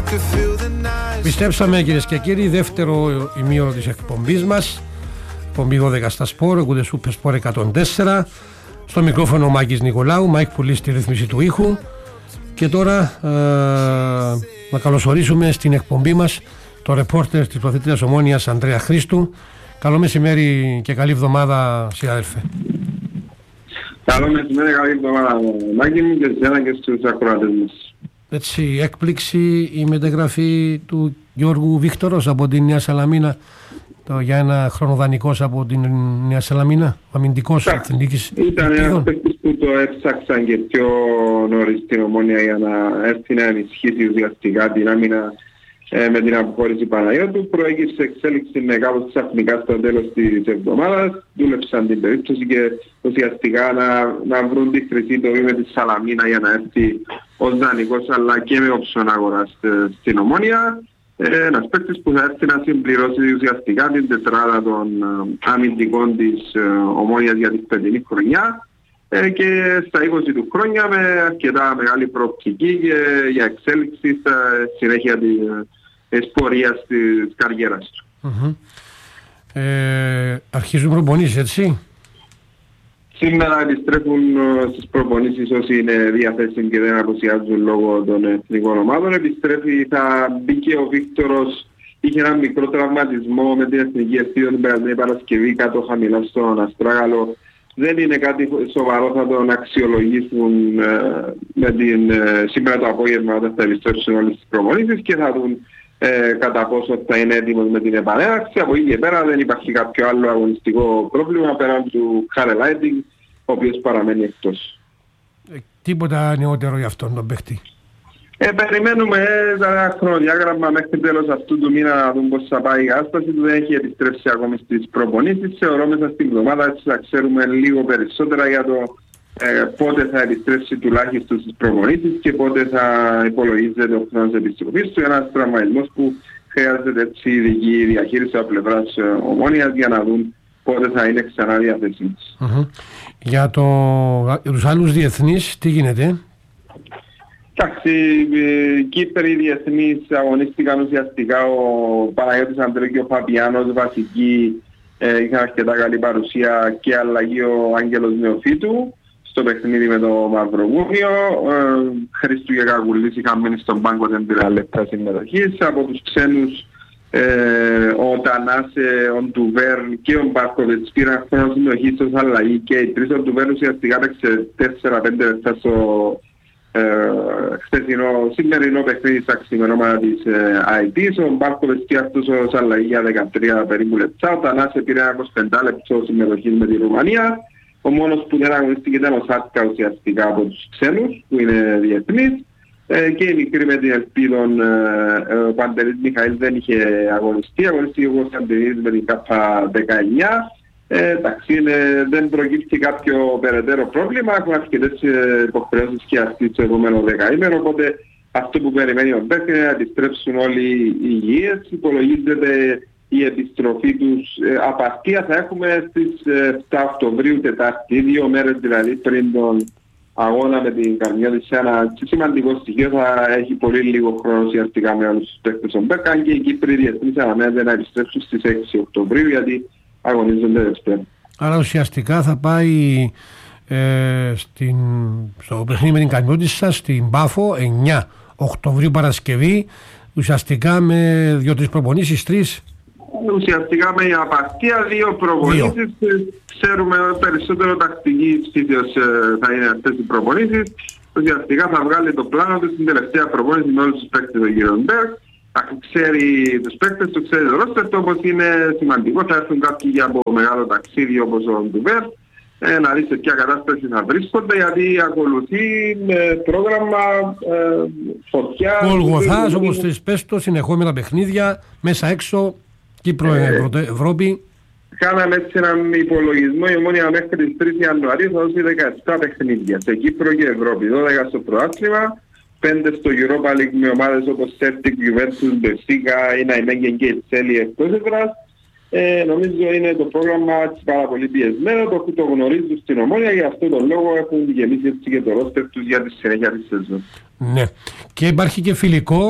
Πιστέψαμε, κυρίες και κύριοι, δεύτερο ημίωρο της εκπομπής μας, εκπομπή 12 στα Σπορ, ακούτε Super Sport 104. Στο μικρόφωνο ο Μάκης Νικολάου, Μάικ Πουλής στη ρύθμιση του ήχου. Και τώρα να καλωσορίσουμε στην εκπομπή μας το ρεπόρτερ της Πρωταθλήτριας Ομόνοιας Ανδρέα Χρήστου. Καλό μεσημέρι και καλή εβδομάδα, συνάδελφε. Καλό μεσημέρι, καλή εβδομάδα, Μάκη μου, και σε ένα και στους ακροατές μας. Έτσι, έκπληξη η μεταγραφή του Γιώργου Βίκτορος από την Νέα Σαλαμίνα για ένα χρόνο δανεικός από την Νέα Σαλαμίνα, αμυντικός εθνικής. Ήταν ένας παίκτης που το έψαξαν και πιο νωρίς στην Ομόνια για να έρθει να ενισχύσει ουσιαστικά την άμυνα με την αποχώρηση Παναγιώτου. Προέκυψε εξέλιξη με κάπως ξαφνικά στο τέλος της εβδομάδας. Δούλεψαν την περίπτωση και ουσιαστικά να βρουν τη χρυσή τομή με τη Σαλαμίνα για να έρθει ως δανεικός αλλά και με όψον αγοράς στην Ομόνια. Ένας παίκτης που θα έρθει να συμπληρώσει ουσιαστικά την τετράδα των αμυντικών της Ομόνιας για την φετινή χρονιά και στα 20 του χρόνια με αρκετά μεγάλη προοπτική και για εξέλιξη στα συνέχεια της πορείας της καριέρας του. Αρχίζουν προπονήσεις, έτσι? Σήμερα επιστρέφουν στις προπονήσεις όσοι είναι διαθέσιμοι και δεν αποσιάζουν λόγω των εθνικών ομάδων. Θα μπήκε ο Βίκτορος, είχε ένα μικρό τραυματισμό με την εθνική ευθύνη την περασμένη Παρασκευή κάτω χαμηλά στον Αστράγαλο. Δεν είναι κάτι σοβαρό, θα τον αξιολογήσουν σήμερα το απόγευμα όταν θα επιστρέψουν όλες τις προπονήσεις και θα δουν κατά πόσο θα είναι έτοιμος με την επανέναρξη. Από εκεί και πέρα δεν υπάρχει κάποιο άλλο αγωνιστικό πρόβλημα πέραν του Χαρελάιντινγκ, ο οποίος παραμένει εκτός. Τίποτα νεότερο για αυτόν τον παίχτη? Περιμένουμε ένα χρονοδιάγραμμα μέχρι τέλος αυτού του μήνα να δούμε πώς θα πάει η κατάσταση του. Δεν έχει επιστρέψει ακόμη στις προπονήσεις. Θεωρώ μέσα στην εβδομάδα έτσι θα ξέρουμε λίγο περισσότερα για το πότε θα επιστρέψει τουλάχιστον στις προπονήσεις και πότε θα υπολογίζεται ο χρόνος επιστροφής του. Ένας τραυματισμός που χρειάζεται έτσι ειδική διαχείριση από πλευράς Ομόνοιας για να δουν πότε θα είναι ξανά διαθέσιμος. Για τους άλλους διεθνείς τι γίνεται? Εντάξει, οι Κύπροι διεθνείς αγωνίστηκαν ουσιαστικά ο Παναγιώτης Ανδρέου και ο Φαπιάνος βασικοί, είχαν αρκετά καλή παρουσία και αλλαγή ο Άγγελος Νεοφύτου στο παιχνίδι με το Μαυροβούνιο. Χρήστου και Κακουλής είχαν μείνει στον πάγκο 30 λεπτά συμμετοχής. Από τους ξένους ο Τανάσε, ο Ντουβέρ και ο Μπάρκοβιτς πήραν χρόνο συμμετοχής ως αλλαγή και οι τρεις. Ο Ντουβέρ ουσιαστικά παίξε 4-5 λεπτά στο σημερινό παιχνίδι στα ξημερώματα της IT. Ο Μπάρκοβιτς και αυτός ως αλλαγή για 13 περίπου λεπτά. Ο Τανάσε πήρε 25 λεπτό συμμετοχής με τη Ρουμανία. Ο μόνος που δεν αγωνίστηκε ήταν ο Σάτκα ουσιαστικά από τους ξένους που είναι διεθνείς και η μικρή με την ελπίδων ο Παντελής Μιχαήλ δεν είχε αγωνιστεί. Αγωνιστεί ο Κωνσταντινής με την ΚΑΠΑ 19. Εντάξει, δεν προκύπτει κάποιο περαιτέρω πρόβλημα. Έχουν αρκετές υποχρεώσεις και αυτή το επόμενο δεκαήμερο. Οπότε αυτό που περιμένει ο Μπέκ είναι να επιστρέψουν όλοι οι υγιείς. Υπολογίζεται η επιστροφή τους. Απαρτία θα έχουμε στις 7 Οκτωβρίου, Τετάρτη, 2 μέρες δηλαδή πριν τον αγώνα με την Καρμιώτη. Σε ένα σημαντικό στοιχείο θα έχει πολύ λίγο χρόνο ουσιαστικά με όλους τους παίκτες ο Μπέκ. Αν και οι Κύπροι διεθνείς αναμένεται να επιστρέψουν στις 6 Οκτωβρίου γιατί αγωνίζονται Δευτέρα. Άρα ουσιαστικά θα πάει στο παιχνίδι με την Καρμιώτισσα στην Πάφο 9 Οκτωβρίου Παρασκευή, ουσιαστικά με 2-3 προπονήσεις, 3. Ουσιαστικά με απαρτία 2 προπονήσεις. Ξέρουμε περισσότερο τακτική φύσεως θα είναι αυτές οι προπονήσεις. Ουσιαστικά θα βγάλει το πλάνο του στην τελευταία προπόνηση με όλους τους παίκτες του κ. Μπέρκ. Ξέρει τους παίκτες του, ξέρει το ρόστερ του, όπως είναι σημαντικό. Θα έρθουν κάποιοι για από μεγάλο ταξίδι όπως ο Ντουβέρ να δει σε ποια κατάσταση θα βρίσκονται, γιατί ακολουθεί πρόγραμμα φωτιά. Γολγοθάς, όπως τις πες το, συνεχόμενα παιχνίδια, μέσα έξω, Κύπρο, Ευρώπη. Κάναμε έτσι έναν υπολογισμό. Η Ομόνια μέχρι τις 3 Ιανουαρίου θα δώσει 17 παιχνίδια σε Κύπρο και Ευρώπη. 12 στο πρωτάθλημα, 5 στο Europa League με ομάδες όπως Celtic, Juventus, Benfica, η Ναϊμέγγεν και η Τσέλη εκτός έδρας. Νομίζω είναι το πρόγραμμα πάρα πολύ πιεσμένο, το γνωρίζουν στην Ομόνια, για αυτόν τον λόγο έχουν γεμίσει έτσι και το ρόστερ τους για τη συνέχεια της σεζόν. Ναι. Και υπάρχει και φιλικό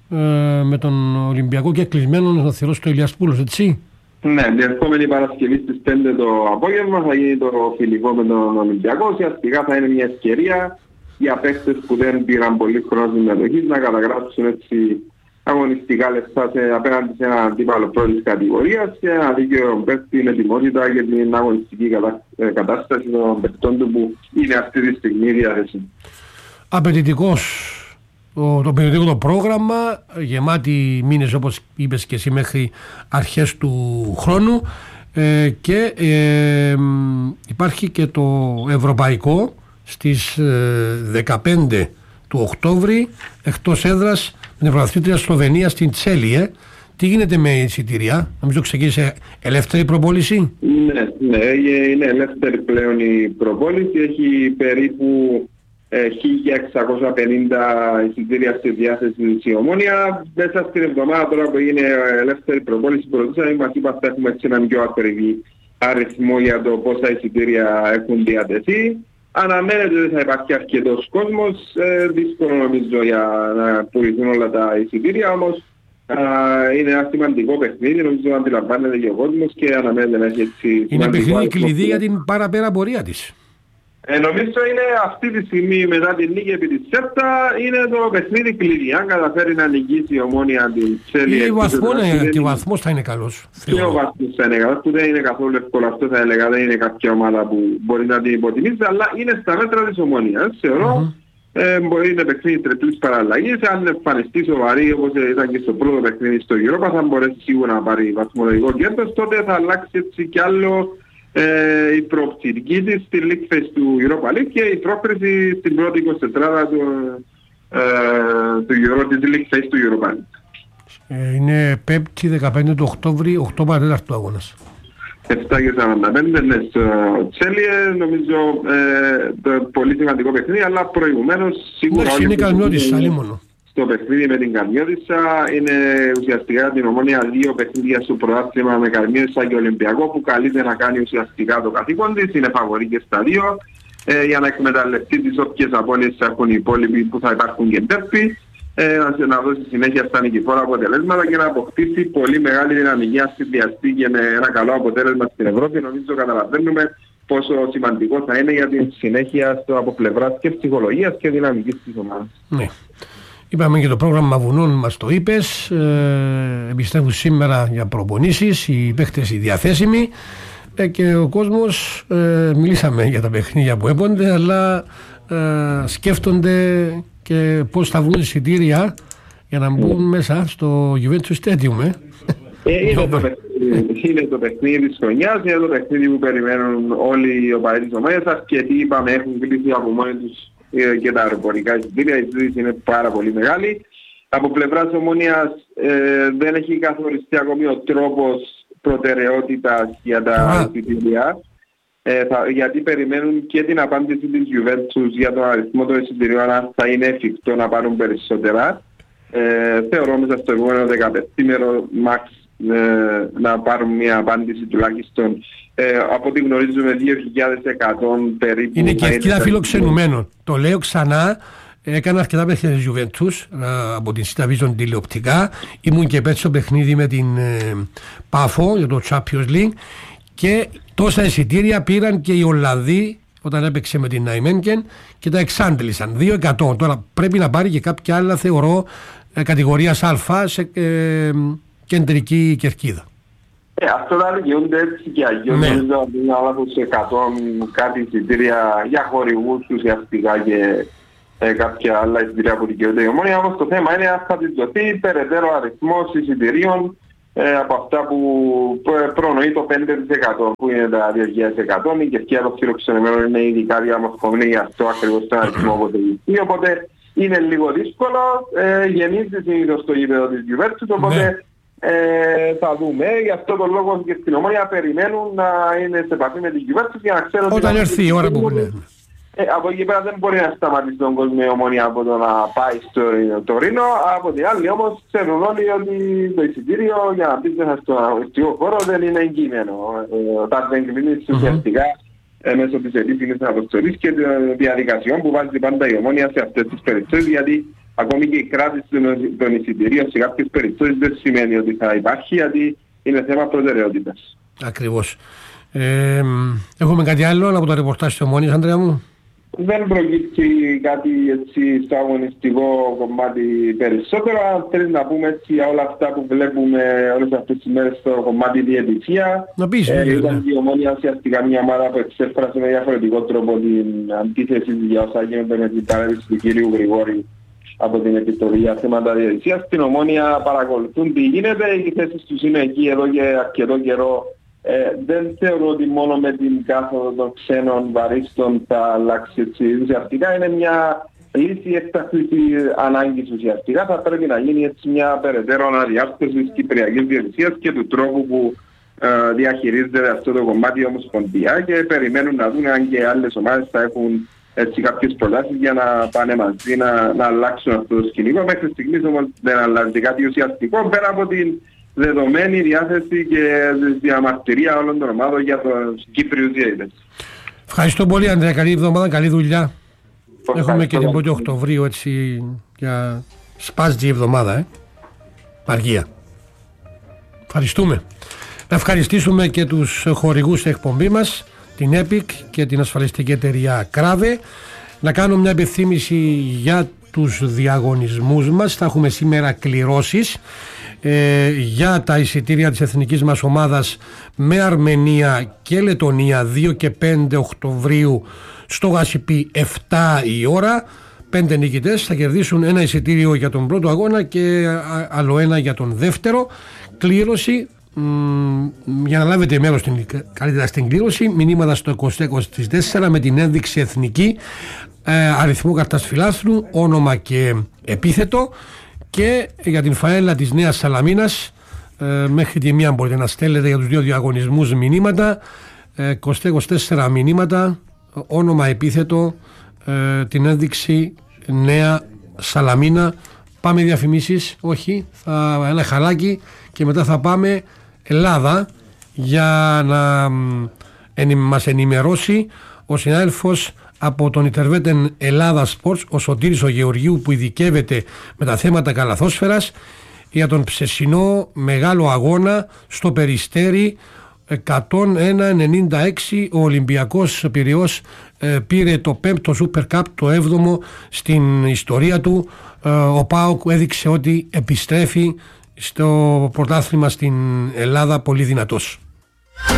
με τον Ολυμπιακό και κλεισμένο να θεωρώ στο Ηλιασπούλος, έτσι. Ναι, την ερχόμενη Παρασκευή στις 5 το απόγευμα θα γίνει το φιλικό με τον Ολυμπιακό. Ουσιαστικά θα είναι μια ευκαιρία για παίκτες που δεν πήραν πολύ χρόνο συμμετοχής να καταγράψουν έτσι αγωνιστικά λεφτά απέναντι σε έναν αντίπαλο πρώτης κατηγορίας και ένα δίκαιο παίκτη την ετοιμότητα για την αγωνιστική κατάσταση των παικτών του που είναι αυτή τη στιγμή διάθεση. Απαιτητικός το περιοδικό το πρόγραμμα, γεμάτη μήνες όπως είπες και εσύ μέχρι αρχές του χρόνου, και υπάρχει και το ευρωπαϊκό στις 15 του Οκτώβρη εκτός έδρας με την πρωταθλήτρια Σλοβενία στην Τσέλιε. Τι γίνεται με εισιτήρια, νομίζω ξεκίνησε ελεύθερη προπόληση? Ναι, είναι ελεύθερη πλέον η προπόληση, έχει περίπου 1.650 εισιτήρια στη διάθεση της Ομόνοια. Μέσα στην εβδομάδα τώρα που είναι ελεύθερη προπόληση προτούσαμε, μας είπα θα έχουμε έτσι έναν πιο ακριβή αριθμό για το πόσα εισιτήρια έχουν διατεθεί. Αναμένεται ότι θα υπάρχει αρκετός κόσμος, δύσκολο νομίζω για να πουληθούν όλα τα εισιτήρια, όμως είναι ένα σημαντικό παιχνίδι, νομίζω αντιλαμβάνεται και ο κόσμος και αναμένεται να έχει έτσι. Είναι παιχνίδι κλειδί για την παραπέρα πορεία της. Νομίζω είναι αυτή τη στιγμή μετά την νίκη επί της ΣΕΠΤΑ είναι το παιχνίδι κλειδί. Αν καταφέρει να νικήσει η Ομόνοια την Τσέλιε. Και ο βαθμός θα είναι καλός. Και ο βαθμός θα είναι καλός, που δεν είναι καθόλου εύκολο αυτό, θα έλεγα. Δεν είναι κάποια ομάδα που μπορεί να την υποτιμήσει, αλλά είναι στα μέτρα της Ομόνοιας. Θεωρώ μπορεί να παιχνίδι τριπλής παραλλαγής. Αν εμφανιστεί σοβαρή όπως ήταν και στο πρώτο παιχνίδι στο Europa, θα μπορέσει σίγουρα να πάρει βαθμολογικό κέρδος. Τότε θα αλλάξει έτσι κι άλλο η προοπτική της στη League Phase του Europa League και η πρόκριση στην πρώτη 24 της League Phase του Europa League. Είναι 5η 15 του Οκτώβρη, 8 παρατέταρτο αγώνας. 7 και 45, ναι, στο Τσέλιε, νομίζω το πολύ σημαντικό παιχνίδι, αλλά προηγουμένως σίγουρα είναι Καλμιώτης, αλλήμονο. Στο παιχνίδι με την Καλμιώτισσα είναι ουσιαστικά την Ομόνοια δύο παιχνίδια στο πρωτάθλημα με Καλμιώτισσα και Ολυμπιακό που καλείται να κάνει ουσιαστικά το καθήκον της, είναι φαβορή και στα δύο για να εκμεταλλευτεί τις όποιες απώλειες έχουν οι υπόλοιποι που θα υπάρχουν και ντέρπι, να δώσει συνέχεια στα νικηφόρα αποτελέσματα και να αποκτήσει πολύ μεγάλη δυναμική ασυνδυαστή και με ένα καλό αποτέλεσμα στην Ευρώπη. Νομίζω καταλαβαίνουμε πόσο σημαντικό θα είναι για την συνέχεια από πλευράς και ψυχολογίας και δυναμικής της ομάδας. Ναι. Είπαμε και το πρόγραμμα βουνών, μας το είπες, επιστρέφουν σήμερα για προπονήσεις, οι παίχτες οι διαθέσιμοι και ο κόσμος, μιλήσαμε για τα παιχνίδια που έπονται, αλλά σκέφτονται και πώς θα βγουν εισιτήρια για να μπουν μέσα στο Juventus Stadium. Είναι το παιχνίδι της χρονιάς, είναι το παιχνίδι που περιμένουν όλοι οι οπαδοί της ομάδας. Αρκετοί είπαμε έχουν κλείσει από μόνοι τους και τα αεροπορικά εισιτήρια, η συζήτηση είναι πάρα πολύ μεγάλη. Από πλευράς Ομόνοιας δεν έχει καθοριστεί ακόμη ο τρόπος προτεραιότητας για τα εισιτήρια, γιατί περιμένουν και την απάντηση της Juventus για τον αριθμό των εισιτηρίων, αν θα είναι εφικτό να πάρουν περισσότερα. Θεωρώ μέσα στο επόμενο 15μέρο max να πάρουν μια απάντηση τουλάχιστον. Από ό,τι γνωρίζουμε 2.100 περίπου. Είναι και ευκαιρία φιλοξενουμένων. Το λέω ξανά, έκανα αρκετά παιχνίδια της Juventus από την Città τηλεοπτικά. Ήμουν και πέρσι στο παιχνίδι με την Πάφο για το Champions League και τόσα εισιτήρια πήραν και οι Ολλανδοί όταν έπαιξε με την Ναϊμένκεν και τα εξάντλησαν. 2.100. Τώρα πρέπει να πάρει και κάποια άλλα, θεωρώ, κατηγορίας Α σε κεντρική κερκίδα. Αυτό θα δικαιούνται έτσι και αγιώς. Νομίζω ότι είναι άλλα σε 100 κάτι εισιτήρια για χορηγούς ουσιαστικά και κάποια άλλα εισιτήρια που δικαιούνται η Ομόνοια. Όμως το θέμα είναι αν θα της δοθεί περαιτέρω αριθμός εισιτηρίων από αυτά που προνοεί το 5% που είναι τα 2.100. Η κερκίδα των φιλοξενημένων είναι ειδικά διαμορφωμένη για αυτό ακριβώς το αριθμό αποτελεί. Οπότε είναι λίγο δύσκολο. Γεννήθηκε συνήθως στο γήπεδο της Juventus, οπότε θα δούμε. Γι' αυτό τον λόγο και στην Ομόνοια περιμένουν να είναι σε επαφή με την Juventus για να ξέρουν όταν έρθει η ώρα που είναι. Από εκεί πέρα δεν μπορεί να σταματήσει τον κόσμο η Ομόνοια από το να πάει στο Τωρίνο. Από την άλλη όμως ξέρουν όλοι ότι το εισιτήριο για να μπει μέσα στο αγωνιστικό χώρο δεν είναι εγκείμενο. Όταν δεν κλείνεις ουσιαστικά μέσω της επίσημης αποστολής και των διαδικασιών που βάζει πάντα η Ομόνοια σε αυτές τις περιπτώσεις, γιατί ακόμη και η κράτηση των εισιτηρίων σε κάποιες περιπτώσεις δεν σημαίνει ότι θα υπάρχει, γιατί είναι θέμα προτεραιότητας. Ακριβώς. Έχουμε κάτι άλλο από το ρεπορτάζ της Ομόνοιας, Ανδρέα μου? Δεν προκύπτει κάτι έτσι στο αγωνιστικό κομμάτι περισσότερο. Αν θέλεις να πούμε έτσι για όλα αυτά που βλέπουμε όλες αυτές τις μέρες στο κομμάτι διαιτησία. Να πεις, ήταν η Ομόνια ουσιαστικά μια ομάδα που εξέφρασε με διαφορετικό τρόπο την αντίθεση για όσα γίνονται με την παρέμβαση του κυρίου Γρηγόρη από την Επιτροπή για θέματα διαιτησίας. Στην Ομόνια παρακολουθούν τι γίνεται, οι θέσεις τους είναι εκεί εδώ και αρκετό καιρό. Δεν θεωρώ ότι μόνο με την κάθοδο των ξένων βαρίστων θα αλλάξει έτσι. Ουσιαστικά είναι μια λύση έκτακτης ανάγκης ουσιαστικά. Θα πρέπει να γίνει έτσι μια περαιτέρω αναδιάρθρωση της κυπριακής διαιτησίας και του τρόπου που διαχειρίζεται αυτό το κομμάτι ομοσπονδία, και περιμένουν να δουν αν και άλλες ομάδες θα έχουν έτσι κάποιες προτάσεις για να πάνε μαζί να αλλάξουν αυτό το σκηνικό. Μέχρι στιγμής όμως δεν αλλάζει κάτι ουσιαστικό πέρα από την δεδομένη διάθεση και διαμαρτυρία όλων των ομάδων για τους Κύπριους διαιτητές. Ευχαριστώ πολύ, Ανδρέα. Καλή εβδομάδα, καλή δουλειά. Έχουμε και την 1η Οκτωβρίου, έτσι, για σπάζει η εβδομάδα, αργία. Ευχαριστούμε. Να ευχαριστήσουμε και τους χορηγούς εκπομπή μας, την EPIC και την ασφαλιστική εταιρεία Κράβε. Να κάνω μια επιθύμηση για τους διαγωνισμούς μας. Θα έχουμε σήμερα κληρώσεις για τα εισιτήρια της εθνικής μας ομάδας με Αρμενία και Λετονία 2 και 5 Οκτωβρίου στο Γασιπί 7 η ώρα. 5 νικητές θα κερδίσουν ένα εισιτήριο για τον πρώτο αγώνα και άλλο ένα για τον δεύτερο. Κλήρωση, για να λάβετε μέρος καλύτερα στην κλήρωση, μηνύματα στο 2024 με την ένδειξη εθνική, αριθμό κάρτας φιλάθλου, όνομα και επίθετο. Και για την φαέλα της Νέας Σαλαμίνας μέχρι τη 1 μπορείτε να στέλνετε για τους δύο διαγωνισμούς μηνύματα, 24 μηνύματα, όνομα, επίθετο, την ένδειξη Νέα Σαλαμίνα. Πάμε διαφημίσεις, όχι, ένα χαλάκι και μετά θα πάμε Ελλάδα για να μας ενημερώσει ο συνάδελφος από τον Ιντερβέτεν Ελλάδα Sports, ο Σωτήρης ο Γεωργίου, που ειδικεύεται με τα θέματα καλαθόσφαιρας, για τον ψεσινό μεγάλο αγώνα στο Περιστέρι 101-96. Ο Ολυμπιακός Πειραιώς πήρε το 5ο Super Cup, το 7ο στην ιστορία του. Ο ΠΑΟΚ έδειξε ότι επιστρέφει στο πρωτάθλημα στην Ελλάδα πολύ δυνατός.